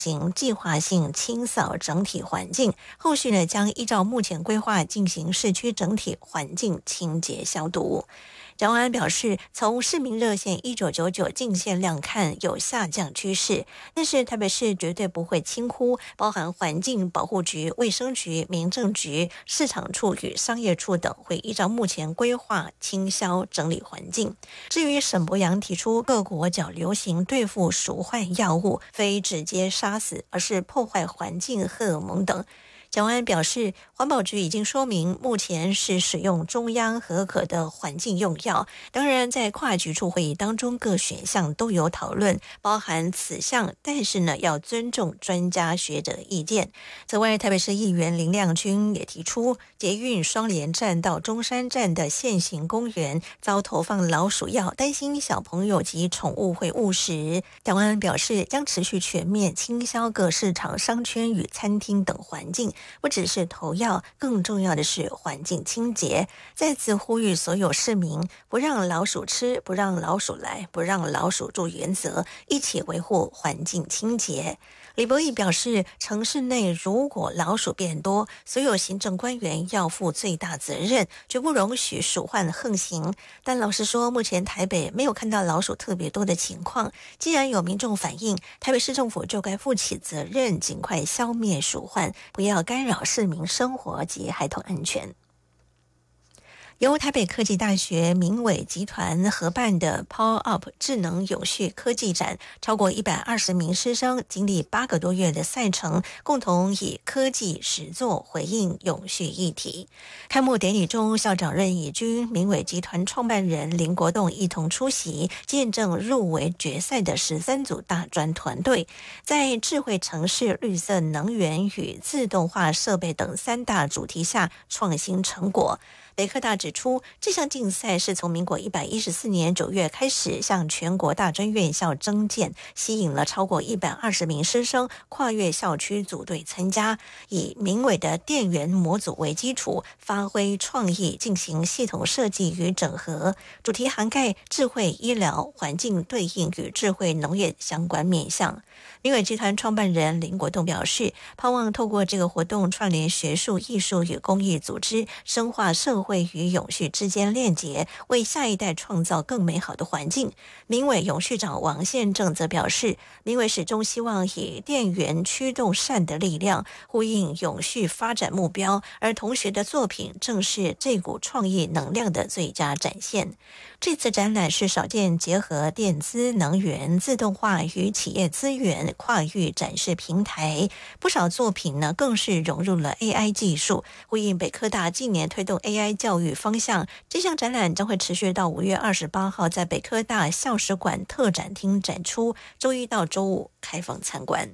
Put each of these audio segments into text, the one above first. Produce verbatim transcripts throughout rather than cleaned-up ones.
行计划性清扫整体环境，后续呢将依照目前规划进行市区整体环境清洁消毒。蒋万安表示，从市民热线一九九九进线量看有下降趋势，但是台北市绝对不会轻忽，包含环境保护局、卫生局、民政局、市场处与商业处等会依照目前规划清消整理环境。至于沈伯洋提出各国较流行对付鼠患药物，非直接杀死，而是破坏环境荷尔蒙等。蒋万安表示，环保局已经说明，目前是使用中央核可的环境用药。当然，在跨局处会议当中，各选项都有讨论，包含此项，但是呢，要尊重专家学者的意见。此外，台北市议员林亮君也提出，捷运双连站到中山站的现行公园遭投放老鼠药，担心小朋友及宠物会误食。蒋万安表示，将持续全面清消各市场、商圈与餐厅等环境。不只是投药，更重要的是环境清洁。再次呼吁所有市民，不让老鼠吃，不让老鼠来，不让老鼠住原则，一起维护环境清洁。李博义表示，城市内如果老鼠变多，所有行政官员要负最大责任，绝不容许鼠患横行。但老实说，目前台北没有看到老鼠特别多的情况。既然有民众反映，台北市政府就该负起责任，尽快消灭鼠患，不要干扰市民生活及孩童安全。由台北科技大学明伟集团合办的 Power Up 智能永续科技展，超过一百二十名师生经历八个多月的赛程，共同以科技实作回应永续议题。开幕典礼中，校长任以军、明伟集团创办人林国栋一同出席，见证入围决赛的十三组大专团队，在智慧城市、绿色能源与自动化设备等三大主题下创新成果。北科大指出，这项竞赛是从民国一百一十四年九月开始向全国大专院校征件，吸引了超过一百二十名师生跨越校区组队参加，以明伟的电源模组为基础，发挥创意进行系统设计与整合，主题涵盖智慧医疗、环境对应与智慧农业相关面向。明伟集团创办人林国栋表示，盼望透过这个活动串联学术、艺术与公益组织，深化社会与永续之间链结，为下一代创造更美好的环境。明伟永续长王宪正则表示，明伟始终希望以电源驱动善的力量，呼应永续发展目标，而同学的作品正是这股创意能量的最佳展现。这次展览是少见结合电资、能源、自动化与企业资源跨域展示平台，不少作品呢更是融入了 A I 技术，呼应北科大近年推动 A I 教育方向。这项展览将会持续到五月二十八号在北科大校史馆特展厅展出，周一到周五开放参观。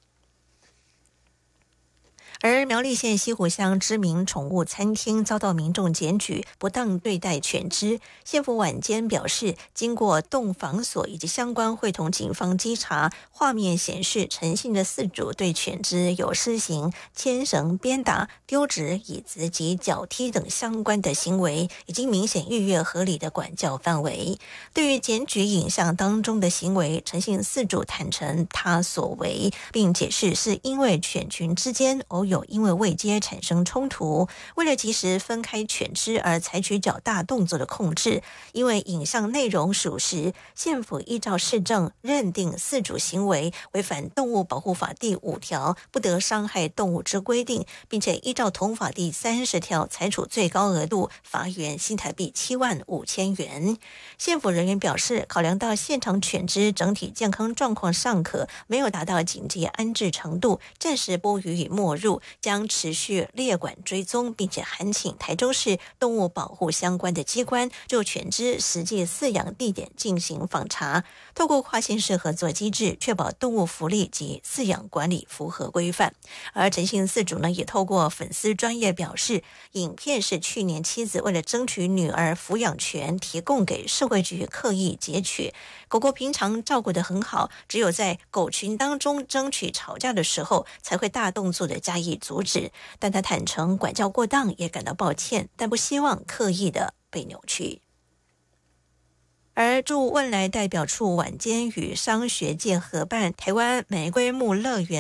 而苗栗县西湖乡知名宠物餐厅遭到民众检举不当对待犬只，县府晚间表示，经过动防所以及相关会同警方稽查，画面显示陈姓的饲主对犬只有施行牵绳、鞭打、丢掷椅子及脚踢等相关的行为，已经明显逾越合理的管教范围。对于检举影像当中的行为，陈姓饲主坦承他所为，并解释是因为犬群之间偶有因为位阶产生冲突，为了及时分开犬只而采取较大动作的控制。因为影像内容属实，县府依照市政认定饲主行为违反动物保护法第五条不得伤害动物之规定，并且依照同法第三十条裁处最高额度罚元新台币七万五千元。县府人员表示，考量到现场犬只整体健康状况尚可，没有达到紧急安置程度，暂时不予以没入，将持续列管追踪，并且函请台中市动物保护相关的机关就犬只实际饲养地点进行访查，透过跨县市合作机制，确保动物福利及饲养管理符合规范。而陈姓饲主呢，也透过粉丝专页表示，影片是去年妻子为了争取女儿抚养权，提供给社会局刻意截取。狗狗平常照顾得很好，只有在狗群当中争取吵架的时候，才会大动作的加以阻止。但他坦诚管教过当，也感到抱歉，但不希望刻意的被扭曲。而驻汶莱代表处晚间与商学界合办台湾玫瑰木乐园